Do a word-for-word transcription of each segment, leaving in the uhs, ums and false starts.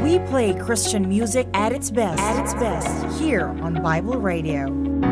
We play Christian music at its best, at its best, here on Bible Radio.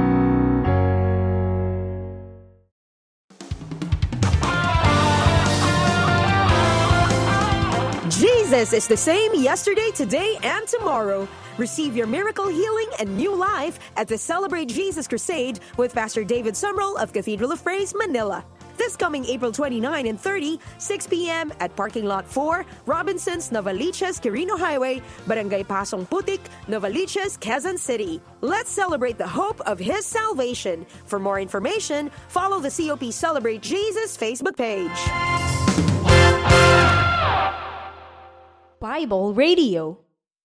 Jesus is the same yesterday, today, and tomorrow. Receive your miracle healing and new life at the Celebrate Jesus Crusade with Pastor David Sumrall of Cathedral of Praise, Manila. This coming April twenty-ninth and thirtieth, six p.m. at Parking Lot four, Robinsons, Novaliches, Quirino Highway, Barangay Pasong Putik, Novaliches, Quezon City. Let's celebrate the hope of His salvation. For more information, follow the C O P Celebrate Jesus Facebook page. Bible Radio.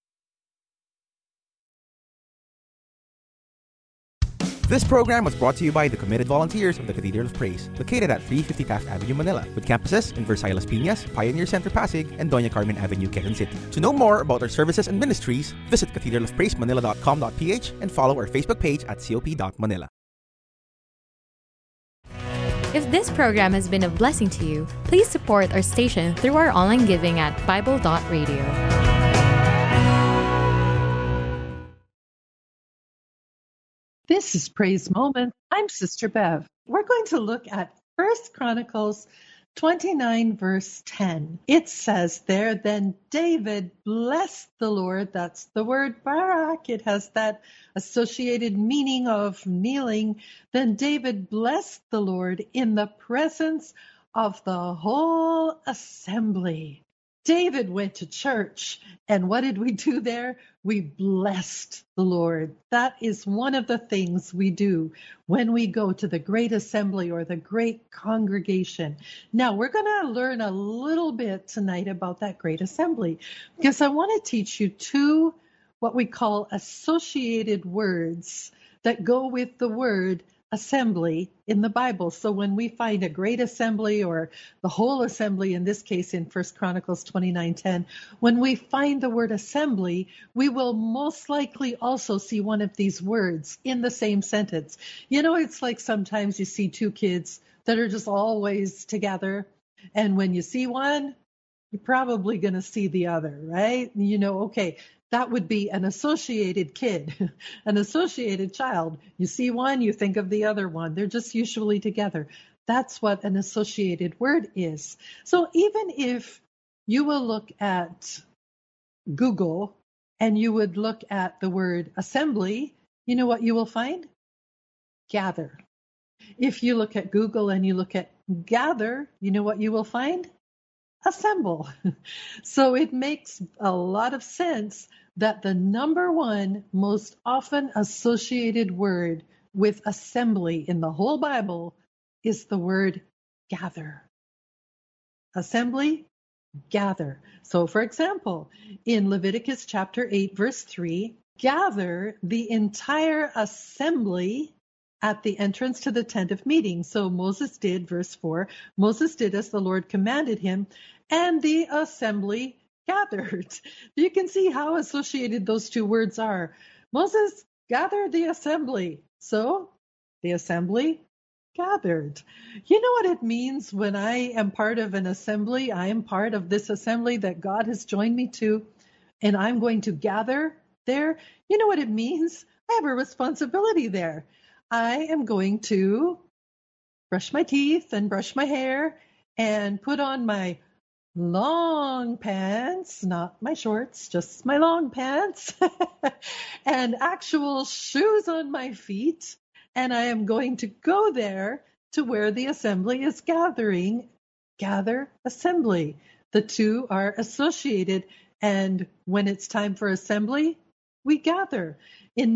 This program was brought to you by the committed volunteers of the Cathedral of Praise, located at three fifty Taft Avenue, Manila, with campuses in Versailles Piñas, Pioneer Center Pasig, and Doña Carmen Avenue, Quezon City. To know more about our services and ministries, visit cathedral of praise manila dot com dot p h and follow our Facebook page at c o p dot manila. If this program has been a blessing to you, please support our station through our online giving at bible dot radio. This is Praise Moment. I'm Sister Bev. We're going to look at First Chronicles twenty-nine, verse ten. It says there, then David blessed the Lord. That's the word barak. It has that associated meaning of kneeling. Then David blessed the Lord in the presence of the whole assembly. David went to church, and what did we do there? We blessed the Lord. That is one of the things we do when we go to the great assembly or the great congregation. Now, we're going to learn a little bit tonight about that great assembly, because I want to teach you two what we call associated words that go with the word assembly in the Bible. So when we find a great assembly or the whole assembly, in this case in First Chronicles twenty-nine ten, when we find the word assembly, we will most likely also see one of these words in the same sentence. You know, it's like sometimes you see two kids that are just always together, and when you see one, you're probably going to see the other, right? You know, okay, that would be an associated kid, an associated child. You see one, you think of the other one. They're just usually together. That's what an associated word is. So even if you will look at Google and you would look at the word assembly, you know what you will find? Gather. If you look at Google and you look at gather, you know what you will find? Assemble. So it makes a lot of sense that the number one most often associated word with assembly in the whole Bible is the word gather. Assembly, gather. So for example, in Leviticus chapter eight, verse three, gather the entire assembly at the entrance to the tent of meeting. So Moses did, verse four, Moses did as the Lord commanded him, and the assembly gathered. You can see how associated those two words are. Moses gathered the assembly. So the assembly gathered. You know what it means when I am part of an assembly? I am part of this assembly that God has joined me to, and I'm going to gather there. You know what it means? I have a responsibility there. I am going to brush my teeth and brush my hair and put on my long pants, not my shorts, just my long pants, and actual shoes on my feet. And I am going to go there to where the assembly is gathering. Gather, assembly. The two are associated. And when it's time for assembly, we gather. In